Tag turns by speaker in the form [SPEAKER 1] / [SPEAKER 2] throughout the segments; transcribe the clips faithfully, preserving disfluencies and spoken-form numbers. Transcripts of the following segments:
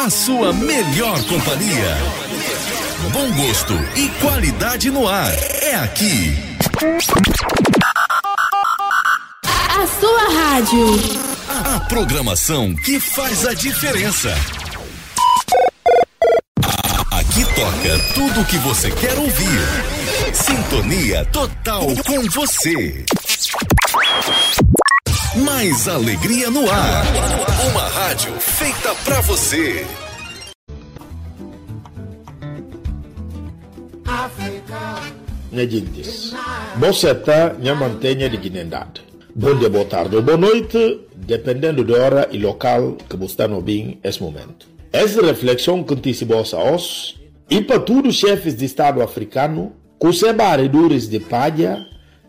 [SPEAKER 1] a sua melhor companhia. Bom gosto e qualidade no ar. É aqui.
[SPEAKER 2] A sua rádio.
[SPEAKER 1] A programação que faz a diferença. Aqui toca tudo o que você quer ouvir. Sintonia total com você. Mais alegria no ar. Uma rádio feita pra você.
[SPEAKER 3] Minha gente, você está na mantenha de Guinendade. Bom dia, boa tarde ou boa noite, dependendo da hora e local que você está no bem nesse momento. Essa reflexão que te se bossa hoje, e para todos os chefes de Estado africano, que se barredores de palha,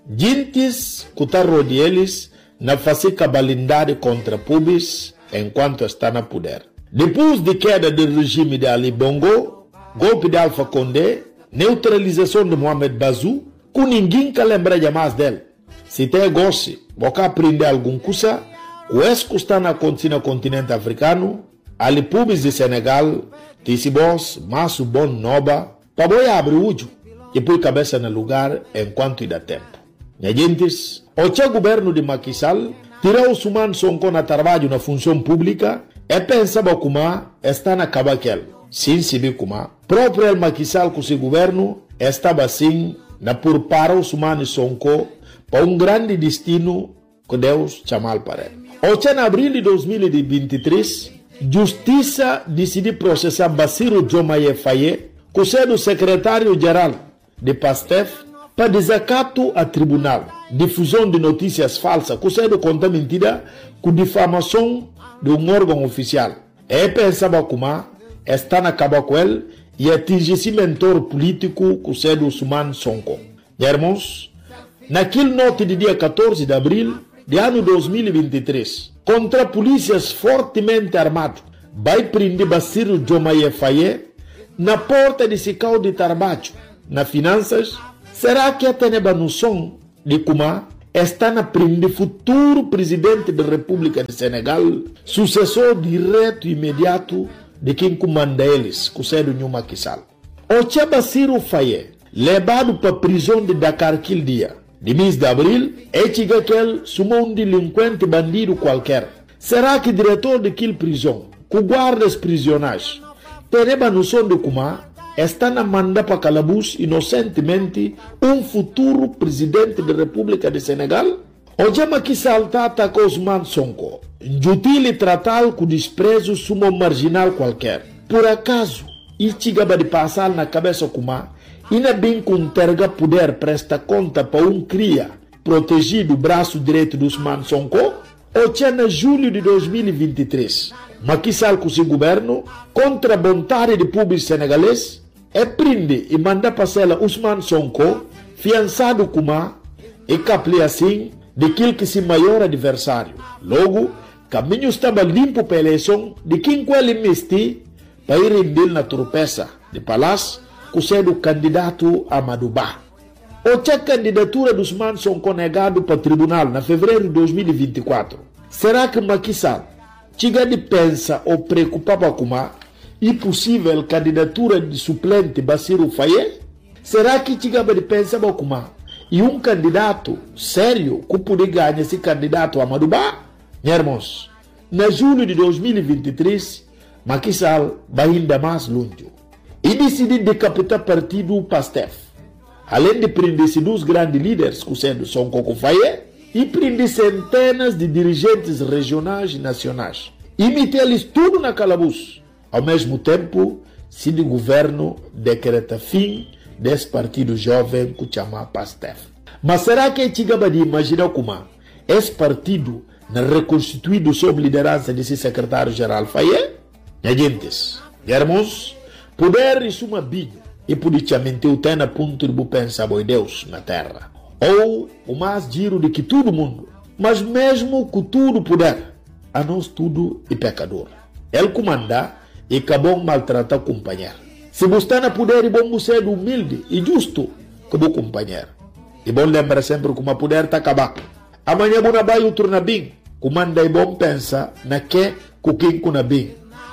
[SPEAKER 3] gentes que estão rodeados na fazer cabalindade contra pubis enquanto está na poder. Depois de queda do regime de Ali Bongo, golpe de Alpha Condé, neutralização de Mohamed Bazoum, que ninguém que lembra mais dele. Se tem gosto, você aprender alguma coisa, o esse que está acontecendo no continente africano, ali pubis de Senegal, Tissibos, Masso Bon Noba, para boi abrir o olho e pôr cabeça no lugar enquanto dá tempo. Minha gente, o governo de Macky Sall tirou os humanos Sonko na trabalho na função pública e pensava como está na cabaquel. Sim, se viu como próprio Macky Sall com seu governo estava assim na por para os humanos Sonko para um grande destino que Deus chamou para ele. O em abril de dois mil e vinte e três, Justiça decidiu processar Bassirou Diomaye Faye, que é o secretário-geral de Pastef, para desacato a tribunal, difusão de notícias falsas, que é o conta mentira, com difamação de um órgão oficial. E pensava como está na caba com ele e atingir esse mentor político, que é o Ousmane Sonko. Irmãos, naquele noite de dia quatorze de abril de ano dois mil e vinte e três, contra polícias fortemente armados, vai prender Bassirou Diomaye Faye na porta de Sicau de Tarbacho, na finanças. Será que a teneba noção de como está na prender futuro presidente da República de Senegal, sucessor direto e imediato de quem comanda eles, que é o Macky Sall? O Tia Bassirou Faye, levado para a prisão de Dakar aquele dia, de mês de abril, é que ele sumou um delinquente bandido qualquer. Será que o diretor daquela prisão, que guarda os prisioneiros, terá noção de como está na manda para calabouço inocentemente um futuro presidente da República de Senegal? O Jama que salta atacou Ousmane Sonko, injutil tratá-lo com desprezo sumo marginal qualquer. Por acaso, e chegava de passar na cabeça como e não bem com terga poder presta conta para um cria protegido o braço direito do Ousmane Sonko? O tinha em julho de dois mil e vinte e três, Macky Sall com seu governo, contra a vontade de público senegalês, é prende e manda passar Ousmane Sonko, fiançado como e capli assim daquele que se maior adversário. Logo, caminho estava limpo para a eleição de quem com ele investi para ir render na tropeça de palácio, que sendo candidato a Madouba. O tinha candidatura do Ousmane Sonko negado para o tribunal na fevereiro de dois mil e vinte e quatro. Será que Macky Sall tinha de pensar ou preocupava com a impossível candidatura de suplente Bassirou Faye? Será que tinha de pensar com a e um candidato sério que poderia ganhar esse candidato a Madouba? Irmãos, na julho de dois mil e vinte e três, Macky Sall vai ainda mais longe e decidiu decapitar partido Pastef. Além de prender dois grandes líderes, que sendo Sonko Faye, e prender centenas de dirigentes regionais e nacionais. E meter-lhes tudo na calabouço. Ao mesmo tempo, se o governo decreta fim desse partido jovem que chama Pastef. Mas será que é chegava de imaginar como esse partido não reconstituído sob liderança desse secretário-geral Faye? Minha gente, irmãos, poder isso uma biga e politicamente o tem a ponto de pensar em Deus na terra. Ou o mais giro de que todo mundo, mas mesmo com tudo poder, a nós tudo é pecador. Ele comanda e acabou maltratar o companheiro. Se você está na poder, é bom ser humilde e justo como o companheiro. E bom lembrar sempre que o poder está acabado. Amanhã você vai outro na bem, comanda e bom pensa na que com quem com na bem.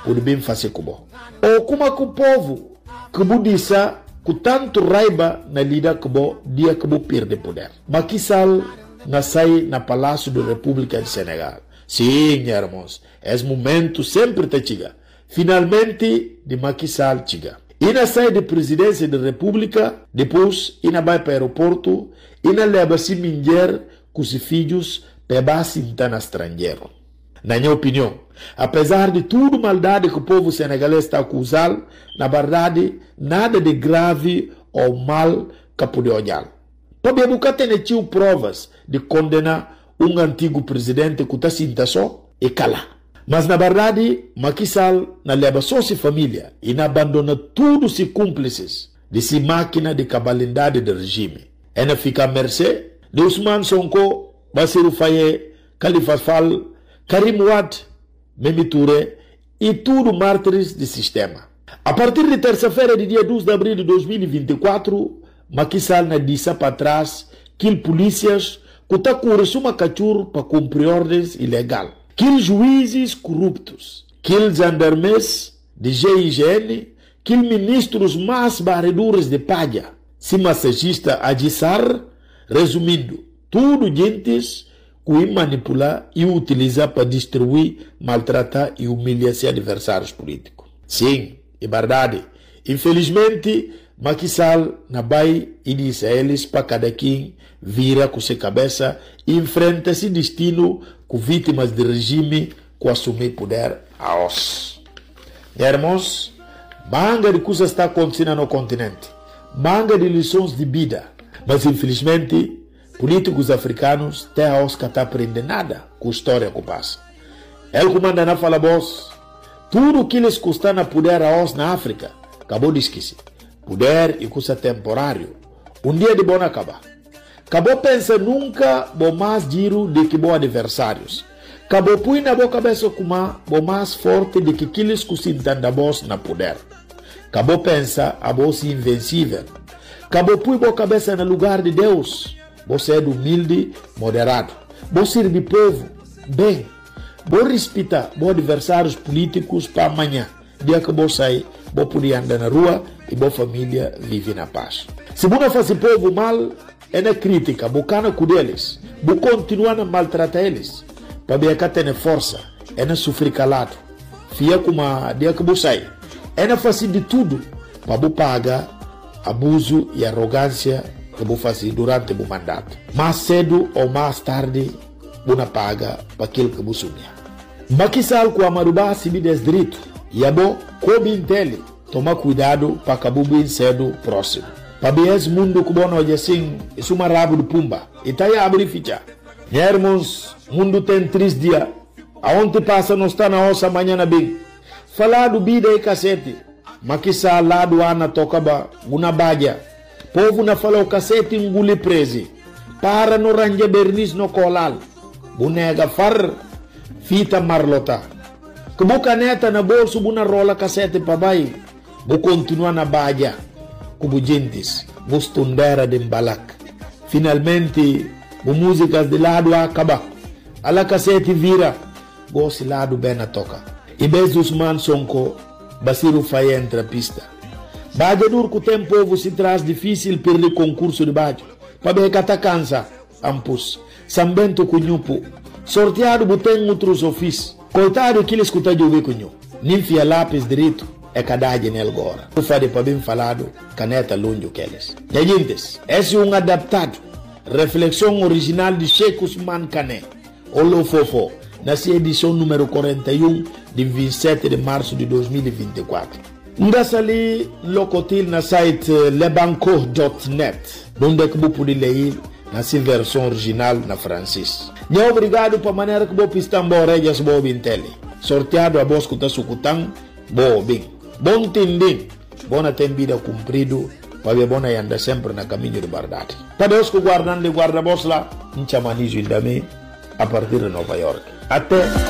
[SPEAKER 3] pode bem fazer como. Ou como que o povo que budissa com tanto raiva na lida que bo dia que bo perde poder. Macky Sall na sai na Palácio da República de Senegal. Sim, irmãos, é momento sempre te chega. Finalmente de Macky Sall chega. E na sai de presidência da República, depois ina vai para o aeroporto, ina leva se mulher com os filhos para base no estrangeiro. Na minha opinião, apesar de tudo maldade que o povo senegalês está acusando, na verdade, nada de grave ou mal que pode olhar. Também nunca tem tido provas de condenar um antigo presidente que está sinta só e cala. Mas na verdade, Macky Sall na leva só sua família e na abandona todos os cúmplices de sua máquina de cabalidade do regime. E na fica à mercê de Ousmane Sonko, Bassirou Faye, Khalifa Sall, Karim Wade, Mimi Touré e tudo mártires do sistema. A partir de terça-feira, de dia doze de abril de dois mil e vinte e quatro, Macky Sall na disse para trás que polícias que estão com uma cachorro para cumprir ordens ilegais, que juízes corruptos, que gendarmes de G I G N, que ministros mais barredores de palha, se massagista Adissar, resumindo, tudo gentes que manipular e utilizar para destruir, maltratar e humilhar seus adversários políticos. Sim, é verdade. Infelizmente, Macky Sall na vai e diz a eles para cada quem vira com sua cabeça e enfrenta esse destino com vítimas do regime que assumir poder a os. Irmãos, manga de coisas está acontecendo no continente, manga de lições de vida, mas infelizmente políticos africanos têm a os que não aprendem nada com a história que passa. Ele comanda na fala boss, tudo o que eles custam a poder a os na África, acabou de esquecer. Poder e custa temporário. Um dia de bom acabar. Acabou pensa nunca bom mais giro de que bom adversários. Acabou põe na boa cabeça como bom mais forte de que aqueles que se entendem boss na poder. Acabou pensa a boss invencível. Acabou põe boa cabeça no lugar de Deus. Você é humilde, moderado. Você serve povo, bem. Você respeita bom adversários políticos para amanhã. Dia que você sair, você poder andar na rua e boa família vive na paz. Se você faz povo mal, é na crítica, bocana com eles, você continua a maltratar eles, para ver que tem força, é na sofrer calado, fia como a dia que você sai, é na fazer de tudo, para você pagar abuso e arrogância que você faz durante o mandato. Mais cedo ou mais tarde, você paga para aquilo que você sonha. Macky Sall com a Marubá se me desdireito, e a bom, como entende, toma cuidado para que bem cedo próximo. Para ver esse mundo que bom hoje assim, isso é uma rabo de pumba. E tá aí a abrir ficha. Irmãos, mundo tem três dias. Aonde passa não está na ossa amanhã na bem. Falar do vida e cacete. Macky Sall lá do Ana tocaba, uma badia. Povo na fala o cacete engule prese. Para no range bernis no colal. Bunega far, fita marlota. Que boca neta na bolso, buna rola cacete para baixo. Vou continuar na badia, como gentes, vou estudar de embalak. Finalmente, vou músicas de lado a acabar. A la cassete vira, vou se lado bem na toca. E bez Ousmane Sonko, Bassirou Faye entra a pista. Badia duro que o tempo povo se traz difícil perder concurso de badia. Para ver que tá cansa, ampus. Sambento cunhupo. Sorteado botem outros ofícios. Coitado que ele escuta de ouvir cunhu. Ninfia lápis direito. É cadade nele agora. Eu falei para bem falado, caneta longe que eles. Gente, esse é um adaptado. Reflexão original de Sheikh Ousmane Kane. Olo Fofo, na sua edição número quarenta e um, de vinte e sete de março de dois mil e vinte e quatro. Ndassa ali, locotil na site lebanco ponto net, onde que você pode ler na sua versão original na francês. E obrigado para a maneira que você pista embora e as boas bintele. Sorteado a voz que está sucutando, boa bem. Bom entender, boa ter vida cumprido, para ver bom andar sempre na caminho de verdade. Para Deus que guardando de guarda-voz lá, em chamanizo também, a partir de Nova York. Até